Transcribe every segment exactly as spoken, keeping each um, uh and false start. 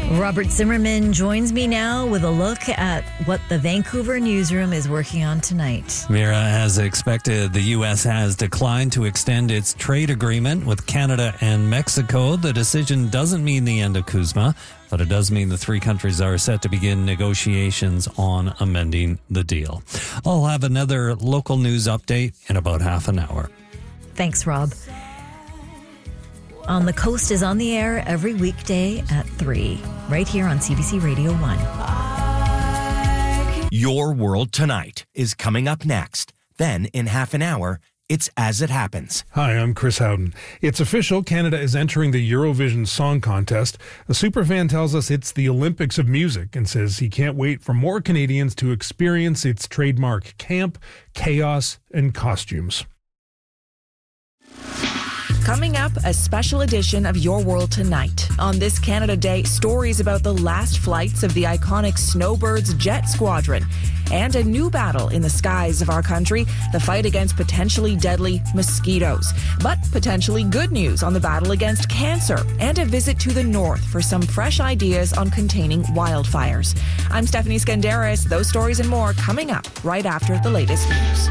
Robert Zimmerman joins me now with a look at what the Vancouver newsroom is working on tonight. Mira, as expected, the U S has declined to extend its trade agreement with Canada and Mexico. The decision doesn't mean the end of CUSMA, but it does mean the three countries are set to begin negotiations on amending the deal. I'll have another local news update in about half an hour. Thanks, Rob. On the Coast is on the air every weekday at three, right here on C B C Radio one. Your World Tonight is coming up next. Then, in half an hour, it's As It Happens. Hi, I'm Chris Howden. It's official, Canada is entering the Eurovision Song Contest. A superfan tells us it's the Olympics of music and says he can't wait for more Canadians to experience its trademark camp, chaos, and costumes. Coming up, a special edition of Your World Tonight. On this Canada Day, stories about the last flights of the iconic Snowbirds jet squadron. And a new battle in the skies of our country, the fight against potentially deadly mosquitoes. But potentially good news on the battle against cancer. And a visit to the north for some fresh ideas on containing wildfires. I'm Stephanie Skandaris. Those stories and more coming up right after the latest news.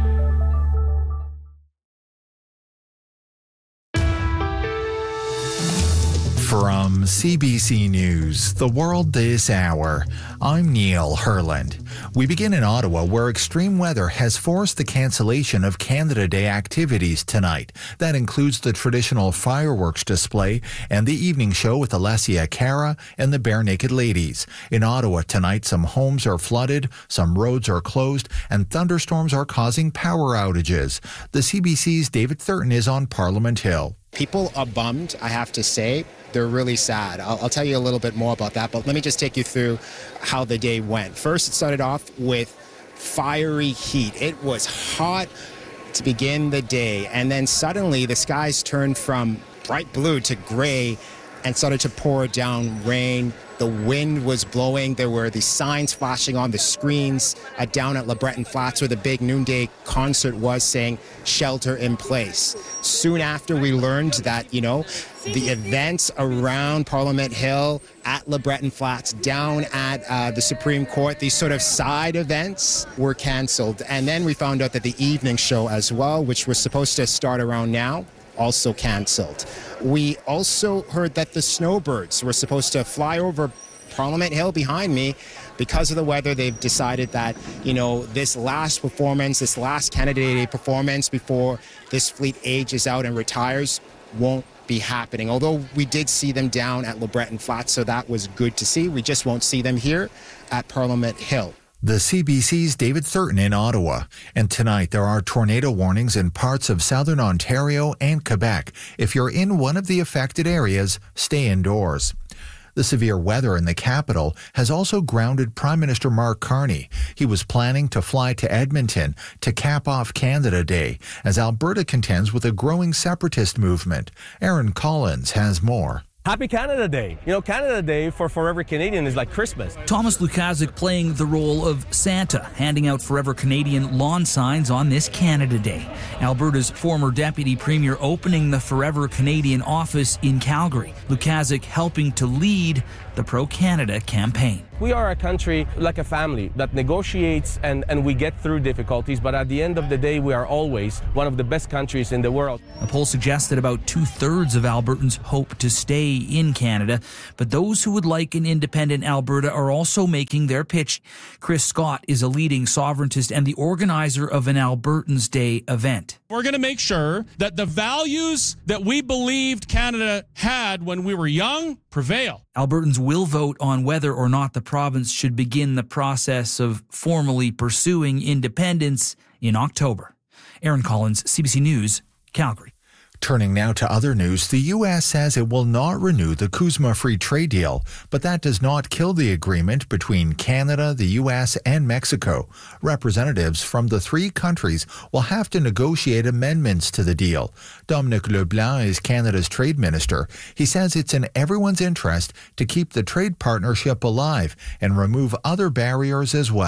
From C B C News, The World This Hour, I'm Neil Herland. We begin in Ottawa, where extreme weather has forced the cancellation of Canada Day activities tonight. That includes the traditional fireworks display and the evening show with Alessia Cara and the Bare Naked Ladies. In Ottawa tonight, some homes are flooded, some roads are closed, and thunderstorms are causing power outages. The C B C's David Thurton is on Parliament Hill. People are bummed, I have to say. They're really sad. I'll, I'll tell you a little bit more about that, but let me just take you through how the day went. First, it started off with fiery heat. It was hot to begin the day, and then suddenly the skies turned from bright blue to gray and started to pour down rain. The wind was blowing. There were these signs flashing on the screens at down at LeBreton Flats, where the big noonday concert was, saying shelter in place. Soon after, we learned that, you know, the events around Parliament Hill, at LeBreton Flats, down at uh, the Supreme Court, these sort of side events were canceled. And then we found out that the evening show as well, which was supposed to start around now, also canceled. We also heard that the Snowbirds were supposed to fly over Parliament Hill behind me. Because of the weather, they've decided that, you know, this last performance, this last Canada Day performance before this fleet ages out and retires won't be happening. Although we did see them down at LeBreton Flats, so that was good to see. We just won't see them here at Parliament Hill. The C B C's David Thurton in Ottawa. And tonight there are tornado warnings in parts of southern Ontario and Quebec. If you're in one of the affected areas, stay indoors. The severe weather in the capital has also grounded Prime Minister Mark Carney. He was planning to fly to Edmonton to cap off Canada Day as Alberta contends with a growing separatist movement. Aaron Collins has more. Happy Canada Day. You know, Canada Day for Forever Canadian is like Christmas. Thomas Lukaszuk playing the role of Santa, handing out Forever Canadian lawn signs on this Canada Day. Alberta's former Deputy Premier opening the Forever Canadian office in Calgary. Lukaszuk helping to lead the Pro-Canada campaign. We are a country like a family that negotiates and, and we get through difficulties, but at the end of the day, we are always one of the best countries in the world. A poll suggests that about two-thirds of Albertans hope to stay in Canada, but those who would like an independent Alberta are also making their pitch. Chris Scott is a leading sovereigntist and the organizer of an Albertans Day event. We're going to make sure that the values that we believed Canada had when we were young prevail. Albertans will vote on whether or not the province should begin the process of formally pursuing independence in October. Aaron Collins, C B C News, Calgary. Turning now to other news, the U S says it will not renew the CUSMA free trade deal, but that does not kill the agreement between Canada, the U S, and Mexico. Representatives from the three countries will have to negotiate amendments to the deal. Dominic LeBlanc is Canada's trade minister. He says it's in everyone's interest to keep the trade partnership alive and remove other barriers as well.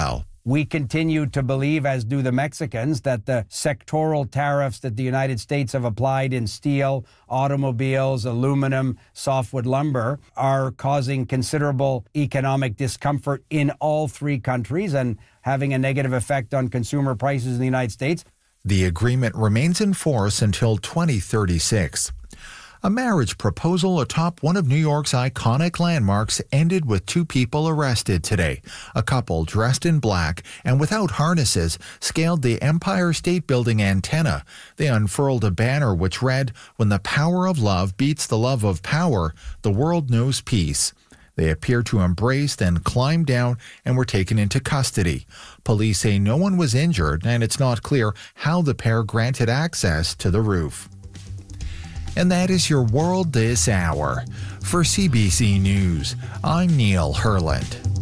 We continue to believe, as do the Mexicans, that the sectoral tariffs that the United States have applied in steel, automobiles, aluminum, softwood lumber are causing considerable economic discomfort in all three countries and having a negative effect on consumer prices in the United States. The agreement remains in force until twenty thirty-six. A marriage proposal atop one of New York's iconic landmarks ended with two people arrested today. A couple dressed in black and without harnesses scaled the Empire State Building antenna. They unfurled a banner which read, "When the power of love beats the love of power, the world knows peace." They appear to embrace, then climbed down and were taken into custody. Police say no one was injured, and it's not clear how the pair granted access to the roof. And that is your World This Hour. For C B C News, I'm Neil Herland.